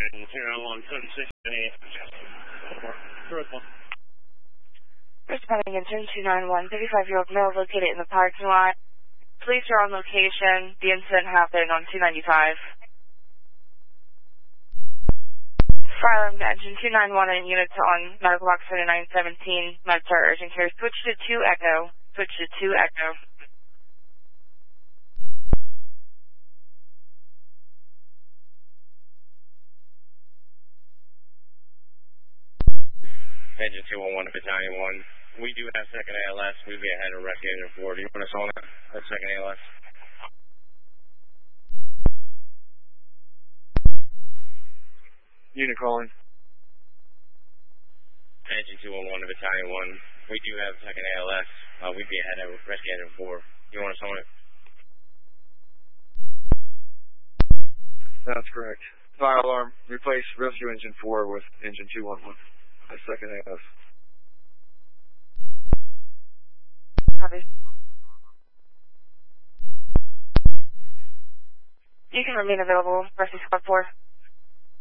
Responding engine 291, 35-year-old male located in the parking lot. Police are on location. The incident happened on 295. Fire alarm to engine 291 and units on medical box 7917. MedStar urgent care. Switch to 2 Echo. Switch to 2 Echo. Engine 211 Battalion 1. We do have second ALS. We'll be ahead of rescue engine 4. Do you want us on that second ALS? Unit calling. Engine 211 Battalion 1. We do have second ALS. We'd be ahead of rescue engine 4. Do you want us on it? That's correct. Fire alarm. Replace rescue engine 4 with engine 211. That's second ALS. Copy. You can remain available. Rescue squad 4.